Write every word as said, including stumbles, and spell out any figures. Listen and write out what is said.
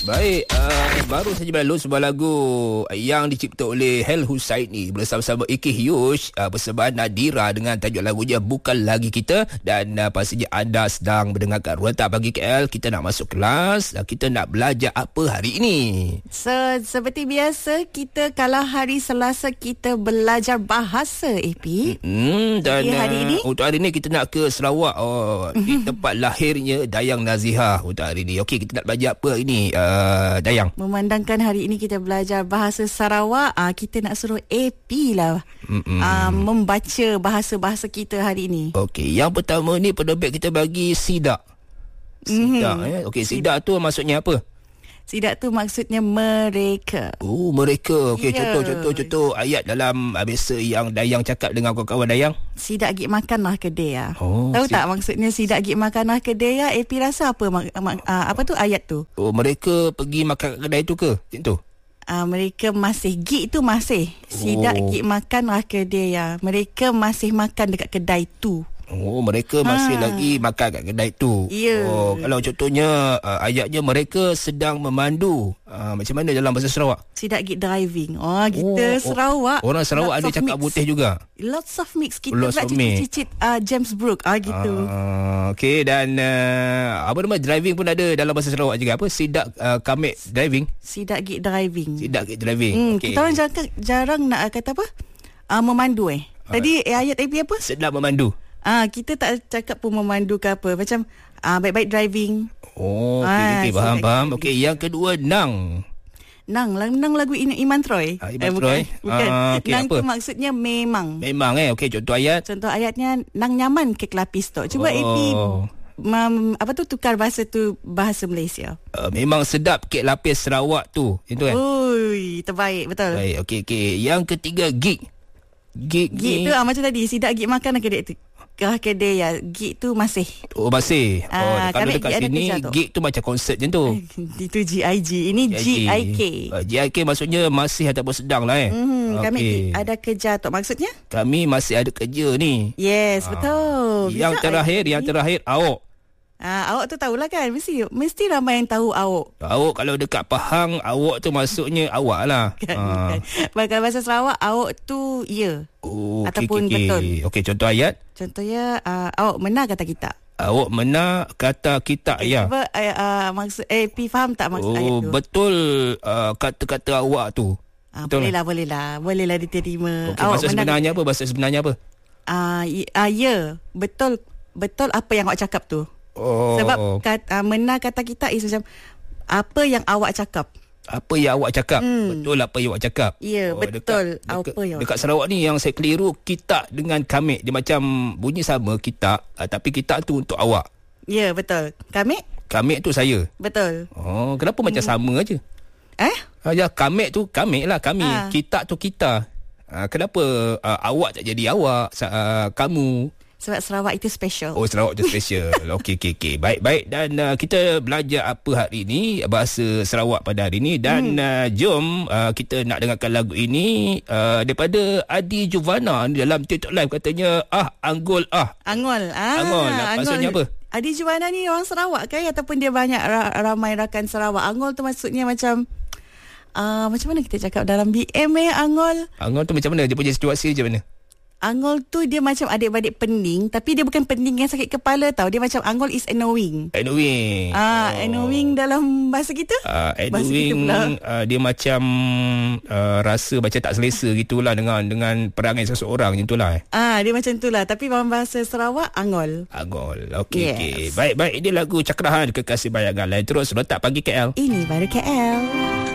Baik, uh, baru saja berlalu sebuah lagu yang dicipta oleh Hel Husaini bersama-sama Iki Hyush uh, bersama Nadira dengan tajuk lagunya Bukan Lagi Kita. Dan uh, pastinya anda sedang mendengarkan Ruang Tak Pagi K L. Kita nak masuk kelas, uh, kita nak belajar apa hari ini? So, seperti biasa, kita kalau hari Selasa kita belajar bahasa, A P. Hmm, dan okay, hari ini? Uh, untuk hari ini kita nak ke Sarawak, oh, di tempat lahirnya Dayang Nazihah untuk hari ini. Okey, kita nak belajar apa ini? Uh, Uh, Dayang. Memandangkan hari ini kita belajar bahasa Sarawak, uh, kita nak suruh A P lah uh, membaca bahasa-bahasa kita hari ini. Okey, yang pertama ni penerbit kita bagi sidak. Sidak mm-hmm. eh. Okey, sidak tu maksudnya apa? Sidak tu maksudnya mereka. Oh, mereka. Okey, yeah. contoh-contoh ayat dalam uh, biasa yang Dayang cakap dengan kawan-kawan Dayang. Sidak gig makanlah kedai ah. Oh, tahu si- tak maksudnya sidak gig makanlah kedai ah? A P rasa apa mak- mak- uh, apa tu ayat tu? Oh, mereka pergi makan kat kedai tu ke? Macam tu. Uh, mereka masih gig tu masih. Sidak Oh. gig makanlah kedai ah. Mereka masih makan dekat kedai tu. Oh, mereka masih Ha. lagi makan kat kedai tu. Ya. Oh, kalau contohnya uh, ayatnya mereka sedang memandu. Uh, macam mana dalam bahasa Sarawak? Sidak gig driving. Oh, kita Oh, Sarawak. Orang Sarawak ada lots of cakap mix. putih juga. Lots of mix. Kita Lots pula of mix. cicit-cicit uh, James Brooke. Ah, gitu. Uh, Okey, dan uh, apa nama driving pun ada dalam bahasa Sarawak juga. Apa? Sidak uh, kamit driving. Sidak gig driving. Sidak gig driving. Hmm, Okey. kita orang jarang, jarang nak kata apa? Uh, memandu eh. Tadi eh, ayat A P apa? Sedap memandu. Ah, kita tak cakap pun memandu ke apa. Macam ah, baik-baik driving. Oh, okey, Ah, okay, faham, sidak faham. gig Okey, yang kedua, nang. Nang, nang lagu Iman Troy. Ah, Iman eh, Troy. Bukan. bukan. Ah, okey, nang apa? tu maksudnya memang. Memang eh. Okey, contoh ayat. Contoh ayatnya, nang nyaman kek lapis tu. Cuba A P Oh. mam, apa tu tukar bahasa tu bahasa Malaysia. Uh, memang sedap kek lapis Sarawak tu. Itu kan? Ui, terbaik, betul. Baik, okey, okey. Yang ketiga, gig. Gig, Gig tu ah, macam tadi, sidak gig makan kedai tu. Kah kedai ya, gig tu masih. Oh, masih. Ah, Oh, kalau kami dekat gig ada sini, kerja tu. gig tu macam konsert macam tu. Itu G I G. Ini G I K. Uh, G I K maksudnya masih ataupun sedang lah eh. Hmm, kami Okey. ada kerja tu maksudnya? Kami masih ada kerja ni. Yes, Ah. betul. Yang Bisa, terakhir, I P. yang terakhir, awak. Ah, awak tu tahulah kan, mesti mesti ramai yang tahu awak. Awak kalau dekat Pahang, awak tu maksudnya awak lah. Kan, Ah. kan. Bahkan bahasa Sarawak awak tu ya. Oh, okey, Ataupun okey, okey. betul. Okey, contoh ayat. Contohnya uh, awak benar kata kita. Awak menar kata kita Eh, ya. Cuba uh, uh, maksud eh P faham tak maksud ayat Oh, tu? betul uh, kata-kata awak tu. Ah, betul boleh lah, boleh lah. Boleh lah diterima. Okey, bahasa sebenarnya apa? Bahasa sebenarnya apa? Ah, uh, uh, ya, betul betul apa yang awak cakap tu. Oh. Sebab kat, uh, menar kata kita is macam apa yang awak cakap. Apa yang awak cakap? Hmm. Betul apa yang awak cakap? Ya, betul. Dekat, Apa yang dekat Sarawak ni yang saya keliru, kita dengan kami. Dia macam bunyi sama kita, uh, tapi kita tu untuk awak. Ya, betul. Kami? Kami tu saya. Betul. Oh, kenapa macam Hmm. sama aja? Eh? Ah, ya, kami tu kami lah, kami. Ah. Kita tu kita. Uh, kenapa uh, awak tak jadi awak, uh, kamu? Sebab Sarawak itu special. Oh, Sarawak tu special. Okey, okey, okey. Baik, baik. Dan uh, kita belajar apa hari ini, bahasa Sarawak pada hari ini. Dan hmm. uh, jom uh, kita nak dengarkan lagu ini uh, daripada Adi Juvana dalam TikTok Live. Katanya, ah, Anggol, ah. Angol. Ah, Angol. Maksudnya apa? Adi Juwana ni orang Sarawak kan? Ataupun dia banyak ra- ramai rakan Sarawak. Angol tu maksudnya macam... Uh, macam mana kita cakap dalam B M eh, Angol? Anggol tu macam mana? Dia punya situasi macam mana? Angol tu dia macam adik-beradik pening. Tapi dia bukan pening yang sakit kepala tau. Dia macam Angol is annoying. Annoying. Ah, Oh. annoying dalam bahasa kita? Uh, Bahasa kita pula. annoying, uh, dia macam uh, rasa macam tak selesa gitulah dengan dengan perangai seseorang macam itulah. Eh. Ah, dia macam tu lah. Tapi dalam bahasa Sarawak, Angol. Agol. Okey, Yes. okey. Baik, baik. Ini lagu Cakrahan Kekasih Bayangan Lain. Terus letak pagi K L. Ini baru K L.